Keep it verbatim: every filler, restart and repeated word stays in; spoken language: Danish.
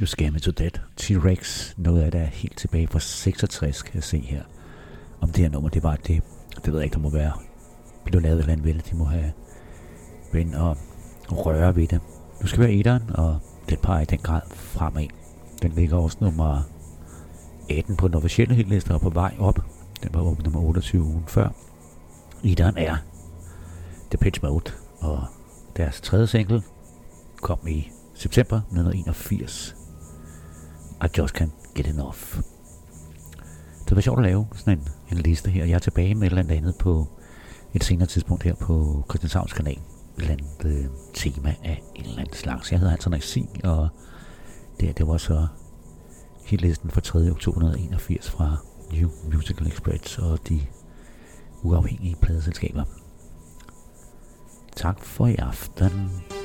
You Scare Me To Death, T-Rex. Noget af det er helt tilbage fra seksogtres, kan jeg se her. Om det her nummer, det var det. Det ved jeg ikke, der må være. Det blev lavet et eller andet ved det. De må have vendt og røre ved det. Nu skal vi have etteren, og den peger i den grad fremad. Den ligger også nummer atten på den officielle hitliste og på vej op. Den var åbent nummer otteogtyve ugen før. Etteren er Depeche Mode, og deres tredje single kom i september nitten enogfirs. I Just Can't Get Enough. Det var sjovt at lave sådan en, en liste her. Jeg er tilbage med et eller andet på et senere tidspunkt her på Christianshavns kanal. Et eller andet øh, tema af en eller anden slags. Jeg hedder Hans Henrik Sig, og det, det var så hitlisten fra tredje oktober nitten enogfirs fra New Musical Express og de uafhængige pladeselskaber. Tak for i aften.